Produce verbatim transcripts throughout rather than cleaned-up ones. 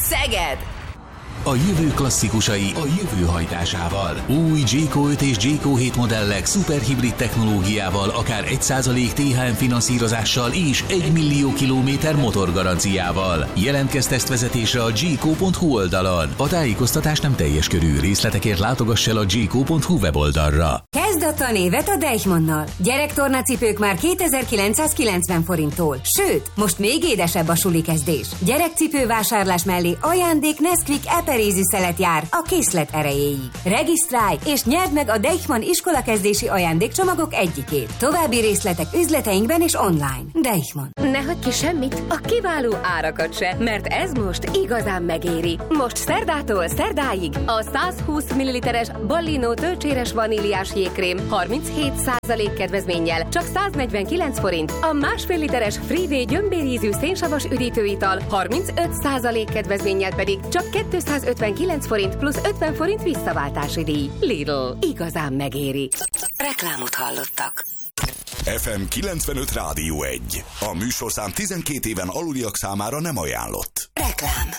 Szeged! A jövő klasszikusai a jövő hajtásával. Új Jayco öt és Jayco hét modellek szuperhibrid technológiával, akár egy százalék té há em finanszírozással és egy millió kilométer motorgaranciával. Jelentkezz tesztvezetésre a jayco pont hu oldalon. A tájékoztatás nem teljes körű, részletekért látogass el a jayco pont hu weboldalra. Kezd a tanévet a Deichmannnal. Gyerektornacipők már kétezer-kilencszázkilencven forinttól. Sőt, most még édesebb a suli kezdés. Gyerekcipő vásárlás mellé ajándék Nesquik eperézi szelet jár a készlet erejéig. Regisztrálj és nyerd meg a Deichmann iskolakezdési ajándékcsomagok egyikét. További részletek üzleteinkben és online. Deichmann. Ne hagyj ki semmit, a kiváló árakat se, mert ez most igazán megéri. Most szerdától szerdáig a százhúsz milliliteres Ballino tölcséres vaníliás jégkrém harminchét százalék kedvezménnyel csak száznegyvenkilenc forint, a másfél literes Frivé gyömbérízű szénsavas üdítőital harmincöt százalék kedvezménnyel pedig csak kétszázötvenkilenc forint plusz ötven forint visszaváltási díj. Lidl. Igazán megéri. Reklámot hallottak. ef em kilencvenöt Rádió egy. A műsorszám tizenkét éven aluliak számára nem ajánlott. Reklám.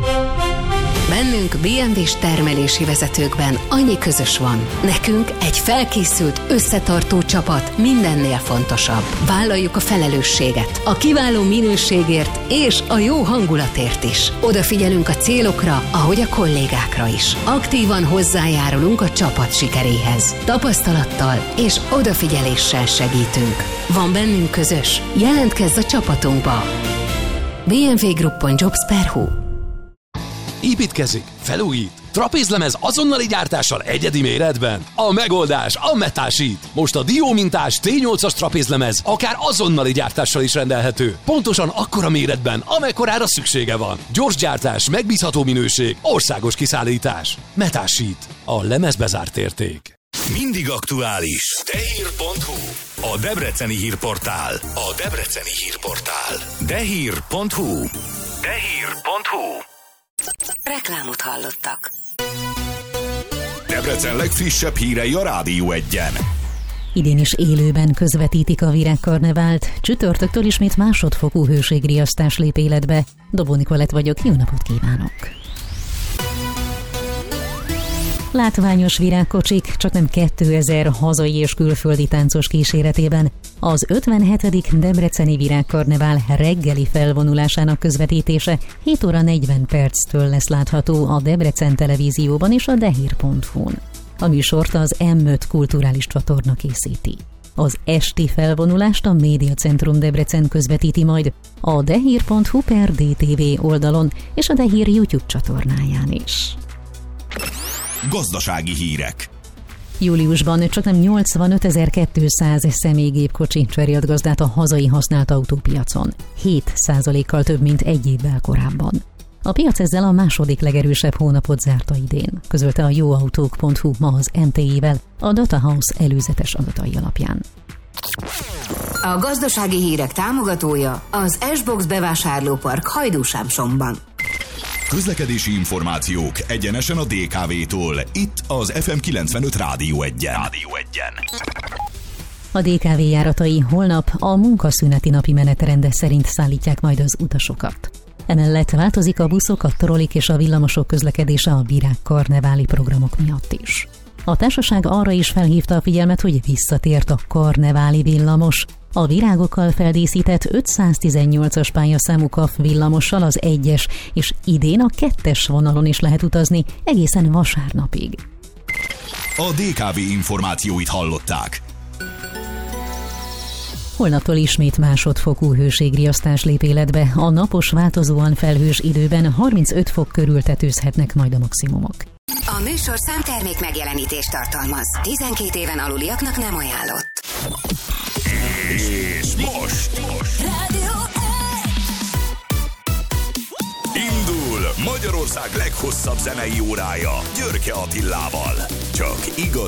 Bennünk bé em vé-s termelési vezetőkben annyi közös van. Nekünk egy felkészült, összetartó csapat mindennél fontosabb. Vállaljuk a felelősséget, a kiváló minőségért és a jó hangulatért is. Odafigyelünk a célokra, ahogy a kollégákra is. Aktívan hozzájárulunk a csapat sikeréhez. Tapasztalattal és odafigyeléssel segítünk. Van bennünk közös? Jelentkezz a csapatunkba! bé em vé group pont jobs pont hu. Építkezik, felújít, trapézlemez azonnali gyártással egyedi méretben. A megoldás a Metasheet. Most a Dio mintás té nyolcas trapézlemez akár azonnali gyártással is rendelhető. Pontosan akkora méretben, amekkorára szüksége van. Gyors gyártás, megbízható minőség, országos kiszállítás. Metasheet. A lemezbezárt érték. Mindig aktuális. Dehír pont hu. A debreceni hírportál. A debreceni hírportál. Dehír pont hu. Dehír pont hu. Reklámot hallottak. Debrecen legfrissebb hírei a Rádió egyen. Idén is élőben közvetítik a Virágkarnevált. Csütörtöktől ismét másodfokú hőségriasztás lép életbe. Dobó Nikolett vagyok, jó napot kívánok! Látványos virágkocsik, csak nem kétezer hazai és külföldi táncos kíséretében az ötvenhetedik Debreceni Virágkarnevál reggeli felvonulásának közvetítése hét óra negyven perctől lesz látható a Debrecen televízióban és a dehír pont hu-n. A műsort az em öt kulturális csatorna készíti. Az esti felvonulást a Médiacentrum Debrecen közvetíti majd a dehír pont hu per dé té vé oldalon és a Dehír YouTube csatornáján is. Gazdasági hírek. Júliusban csaknem nyolcvanötezer-kétszáz személygépkocsi cserélt gazdát a hazai használt autópiacon, hét százalékkal több, mint egy évvel korábban. A piac ezzel a második legerősebb hónapot zárta idén, közölte a jóautók pont hu ma az em té i-vel a Data House előzetes adatai alapján. A gazdasági hírek támogatója az S-Box bevásárlópark Hajdúsámsomban. Közlekedési információk egyenesen a dé ká vé-tól, itt az ef em kilencvenöt Rádió egyen. Rádió egyen. A dé ká vé járatai holnap a munkaszüneti napi menetrend szerint szállítják majd az utasokat. Emellett változik a buszok, a trollik és a villamosok közlekedése a virágkarneváli programok miatt is. A társaság arra is felhívta a figyelmet, hogy visszatért a karneváli villamos. A virágokkal feldíszített ötszáztizennyolcas pályaszámú ká á ef villamossal az egyes és idén a kettes vonalon is lehet utazni egészen vasárnapig. A dé ká vé információit hallották. Holnaptól ismét másodfokú hőségriasztás lép életbe. A napos, változóan felhős időben harmincöt fok körül tetőzhetnek majd a maximumok. A műsorszám termék megjelenítést tartalmaz. tizenkét éven aluliaknak nem ajánlott. És most, most. Rádió Indul Magyarország leghosszabb zenei órája Györke Attilával. Csak igazi